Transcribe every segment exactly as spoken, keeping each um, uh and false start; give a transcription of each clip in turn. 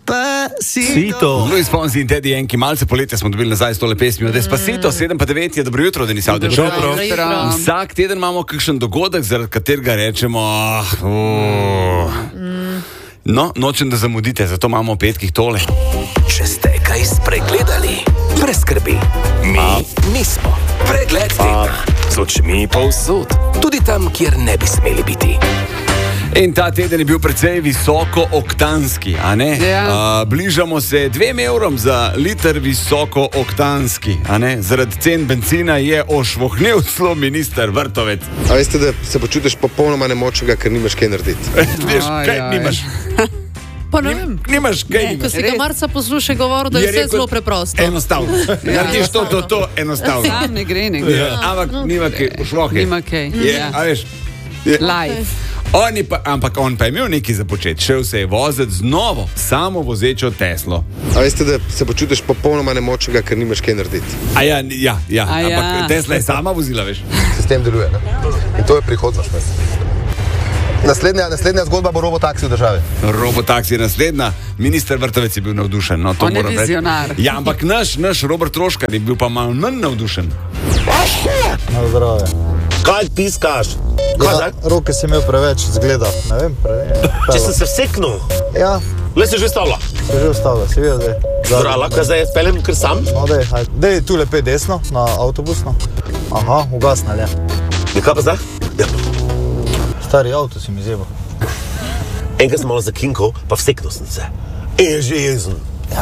Despacito. Luis Fonsi in Teddy Enki, malce poletja smo dobili nazaj s tole pesmijo. Despacito, sedem pa devet je, dobro jutro, Denis Avde. Vsak teden imamo kakšen dogodek, zaradi katerega rečemo, uh, no, nočem, da zamudite, zato imamo v petkih tole. Če ste kaj spregledali, brez skrbi, mi nismo. Pregled tedna z očmi povsod, tudi tam, kjer ne bi smeli biti. In ta teden je bil precej visokooktanski, a ne? Ja. Uh, bližamo se dvem evrom za liter visokooktanski, a ne? Zaradi cen bencina je ošvohnil celo minister Vrtovec. A veste, da se počutiš popolnoma nemočnega, ker nimaš kaj narediti? Veš, kaj Aj, aj. nimaš? Pa ne vem. Nimaš kaj Ne, ko nimaš. si ga marca poslušaj govoril, da je vse zelo preprosto. Enostavno. Narediš to, to, to, enostavno. Sam ne gre, ne gre. Ja. Ampak nima kaj, šlohe. Nima kaj. Je, Ja. a veš, je, Live. oni pa, ampak on pa je imel nekaj za početi. Šel se je voziti z novo, samo vozečo Teslo. A veste, da se počutiš popolnoma nemočnega, ker nimaš kaj narediti? A ja, ja, ja. A ja. Ampak Tesla je sama vozila, veš. Sistem deluje, ne? In to je prihodnost. Naslednja, naslednja zgodba bo robotaksi v državi. Robotaksi je naslednja. Minister Vrtovec je bil navdušen. No, to On je moram reči. vizionar. Ja, ampak naš, naš Robert Troškar je bil pa malo manj navdušen. Na zdravje. Kaj piskaš? Ja, roke sem imel preveč zgleda, ne vem, preveč. Če sem se vseknil, Ja, le se že stavlja. se že ustavlja, si videl, zdaj. Zdaj, lahko zdaj speljem kar sam? No, dej, hajde. Dej, tu lepe desno, na avtobusno. Aha, ugasnal je. In kaj pa zdaj? Ja. Stari avto si mi zjebal. Enkrat sem malo zakinkal, pa vseknil sem se. In je že jezen.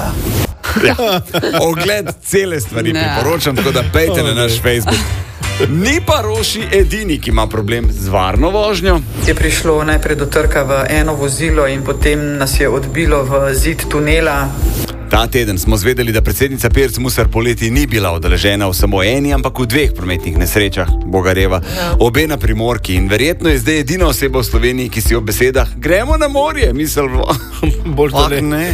Ogled cele stvari Ne. priporočam, tako da pejte na naš Facebook. Ni pa Roši edini, ki ima problem z varno vožnjo. Je prišlo najprej do trka v eno vozilo in potem nas je odbilo v zid tunela. Ta teden smo zvedeli, da predsednica Pirc Musar poleti ni bila udeležena v samo eni, ampak v dveh prometnih nesrečah, Bogareva. Obe na Primorki in verjetno je zdaj edina oseba v Sloveniji, ki si ob besedah gremo na morje, mislil, Bolj to ne. ne.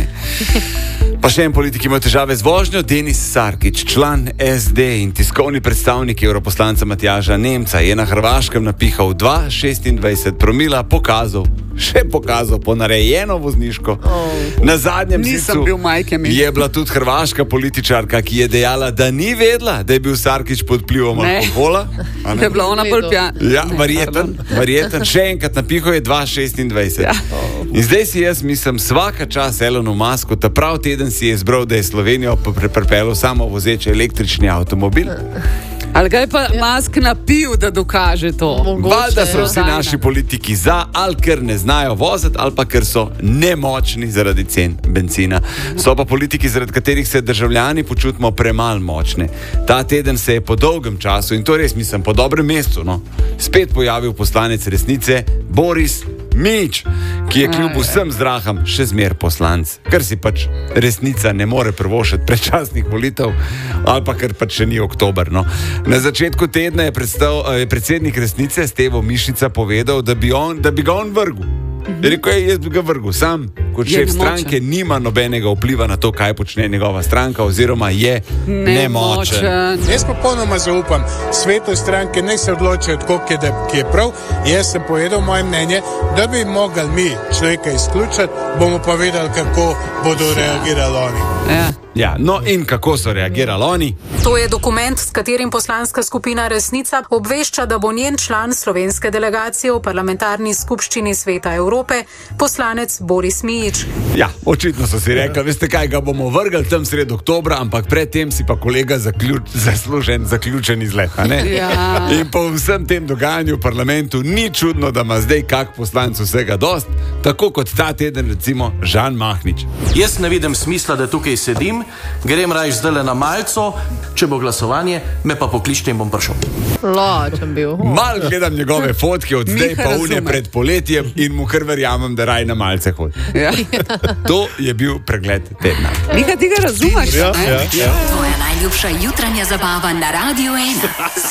Pa še en politik ima težave z vožnjo, Denis Sarkić, član S D in tiskovni predstavnik europoslanca Matjaža Nemca, je na Hrvaškem napihal dva šestindvajset promila, pokazal, še pokazal ponarejeno vozniško. Na zadnjem Nisem sicu bil majke mi. je bila tudi hrvaška političarka, ki je dejala, da ni vedela, da je bil Sarkić pod vplivom Ne. alkohola. A ne? Je bila ona bolj pijana. Ja, verjeten, verjeten. Še enkrat napihal je dva šestindvajset. Ja. In zdaj si jaz mislim, svaka čas Elonu Musku, ta prav teden si je izbral, da je Slovenijo pripeljal samo vozeč električni avtomobil. Ali ga je pa Musk napil, da dokaže to? Valjda so vsi Dajna. naši politiki za, ali ker ne znajo voziti, ali pa ker so nemočni zaradi cen bencina. So pa politiki, zaradi katerih se državljani počutimo premalo močne. Ta teden se je po dolgem času, in to res mislim, po dobrem mestu, no, spet pojavil poslanec Resnice Boris Mič, ki je kljub vsem zdraham še zmer poslanc, ker si pač Resnica ne more privoščiti predčasnih volitev, ali pa ker pač še ni oktober. No. Na začetku tedna je, predstav, je predsednik Resnice Stevo Mišica povedal, da bi, on, da bi ga on vrgel. Je rekel, je, jaz bi ga vrgel. Sam, kot Je šef nemočen. stranke, nima nobenega vpliva na to, kaj počne njegova stranka, oziroma je nemočen. Nemočen. Jaz popolnoma zaupam svetu stranke, naj se odločijo, koliko je, da, ki je prav. Jaz sem povedal moje mnenje, da bi mogli mi človeka izključiti, bomo pa vedeli, kako bodo reagirali oni. Ja. Ja, no in kako so reagirali oni? To je dokument, s katerim poslanska skupina Resnica obvešča, da bo njen član slovenske delegacije v parlamentarni skupščini Sveta Evrope poslanec Boris Mijič. Ja, očitno so si rekli, veste kaj, ga bomo vrgli tam sred oktobra, ampak predtem si pa kolega zaključ, zaslužen zaključen izlet. a ne? Ja. In po vsem tem dogajanju v parlamentu ni čudno, da ima zdaj kak poslanc vsega dost, tako kot ta teden recimo Žan Mahnič. Jaz ne vidim smisla, da tukaj sedim, grem rajš zdaj na malco, če bo glasovanje, me pa pokličite in bom prišel. Lačen bil. Mal gledam njegove fotke od zdaj Miha pa une razume. pred poletjem in mu kar verjamem, da raj na malce hodi. Ja. To je bil pregled tedna. Mika, ti ga razumeš? Ja, ne? ja, ja. Tvoja najljubša jutranja zabava na Radiu ena.